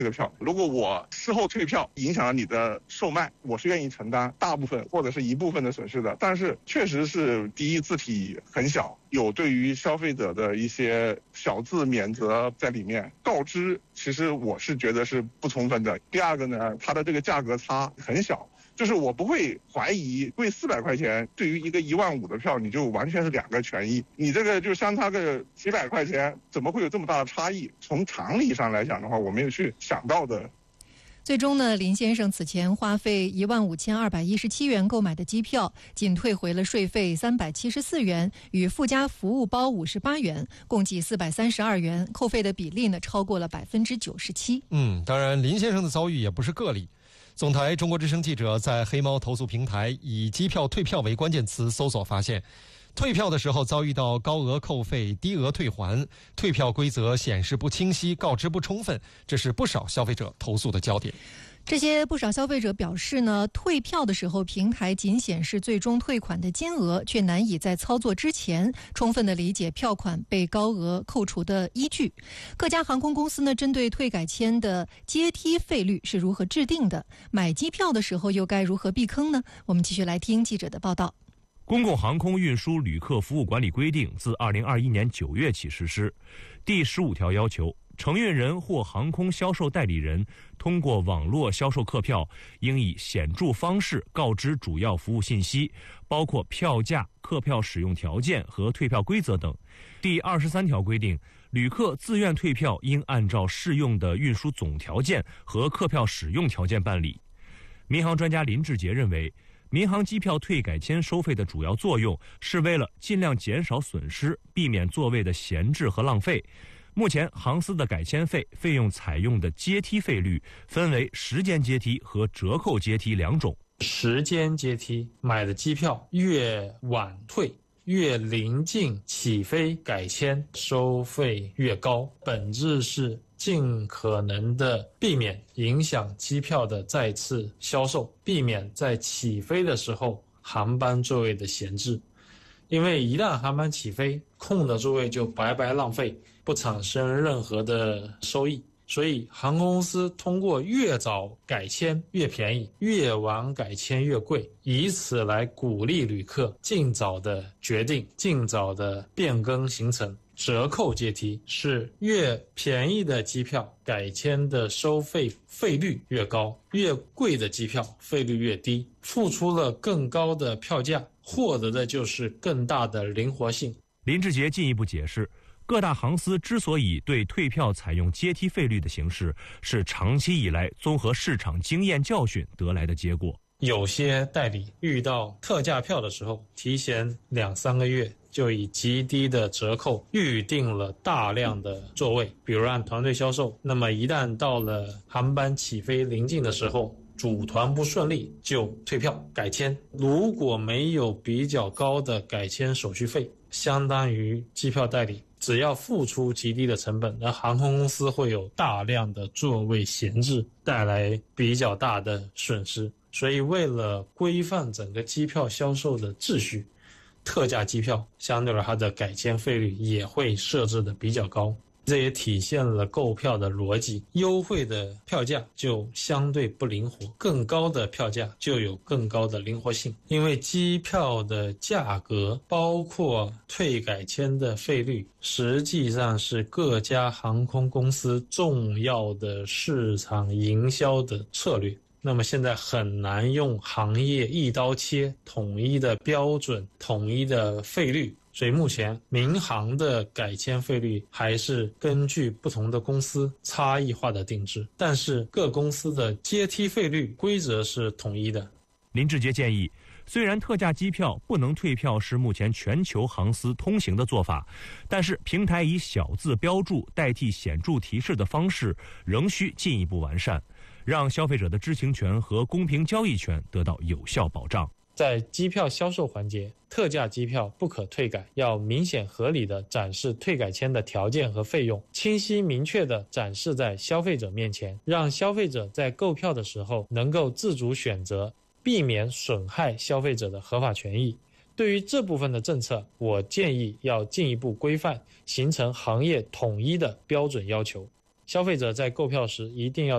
这个票。如果我事后退票影响了你的售卖，我是愿意承担大部分或者是一部分的损失的。但是确实是第一，字体很小，有对于消费者的一些小字免责在里面，告知其实我是觉得是不充分的。第二个呢，它的这个价格差很小，就是我不会怀疑贵400块钱对于一个15000的票，你就完全是两个权益，你这个就相差个几百块钱，怎么会有这么大的差异？从常理上来讲的话，我没有去想到的。 最终呢，林先生此前花费15217元购买的机票，仅退回了税费374元与附加服务包58元，共计432元，扣费的比例呢超过了97%。 当然，林先生的遭遇也不是个例。总台中国之声记者在黑猫投诉平台以机票退票为关键词搜索发现，退票的时候遭遇到高额扣费、低额退还、退票规则显示不清晰、告知不充分，这是不少消费者投诉的焦点。 这些不少消费者表示呢，退票的时候平台仅显示最终退款的金额，却难以在操作之前充分的理解票款被高额扣除的依据。各家航空公司呢，针对退改签的阶梯费率是如何制定的？买机票的时候又该如何避坑呢？我们继续来听记者的报道。 公共航空运输旅客服务管理规定自2021年9月起实施。第15条要求，承运人或航空销售代理人通过网络销售客票，应以显著方式告知主要服务信息，包括票价、客票使用条件和退票规则等。第23条规定，旅客自愿退票应按照适用的运输总条件和客票使用条件办理。民航专家林志杰认为，民航机票退改签收费的主要作用是为了尽量减少损失，避免座位的闲置和浪费。目前航司的改签费用采用的阶梯费率分为时间阶梯和折扣阶梯两种。 时间阶梯买的机票越晚退，越临近起飞改签，收费越高，本质是尽可能的避免影响机票的再次销售，避免在起飞的时候航班座位的闲置。因为一旦航班起飞，空的座位就白白浪费，不产生任何的收益。所以航空公司通过越早改签越便宜，越晚改签越贵，以此来鼓励旅客尽早的决定，尽早的变更行程。折扣阶梯是越便宜的机票改签的收费费率越高，越贵的机票费率越低，付出了更高的票价，获得的就是更大的灵活性。 林志杰进一步解释，各大航司之所以对退票采用阶梯费率的形式，是长期以来综合市场经验教训得来的结果。 有些代理遇到特价票的时候，提前2-3个月就以极低的折扣预定了大量的座位，比如按团队销售，那么一旦到了航班起飞临近的时候，组团不顺利就退票改签。如果没有比较高的改签手续费，相当于机票代理只要付出极低的成本，而航空公司会有大量的座位闲置，带来比较大的损失。所以为了规范整个机票销售的秩序，特价机票相对而它的改签费率也会设置的比较高。这也体现了购票的逻辑，优惠的票价就相对不灵活，更高的票价就有更高的灵活性。因为机票的价格包括退改签的费率，实际上是各家航空公司重要的市场营销的策略。那么现在很难用行业一刀切，统一的标准，统一的费率。所以目前民航的改签费率还是根据不同的公司差异化的定制，但是各公司的阶梯费率规则是统一的。 林志杰建议，虽然特价机票不能退票是目前全球航司通行的做法，但是平台以小字标注代替显著提示的方式仍需进一步完善，让消费者的知情权和公平交易权得到有效保障。 在机票销售环节，特价机票不可退改，要明显合理地展示退改签的条件和费用，清晰明确地展示在消费者面前，让消费者在购票的时候能够自主选择，避免损害消费者的合法权益。对于这部分的政策，我建议要进一步规范，形成行业统一的标准要求。消费者在购票时一定要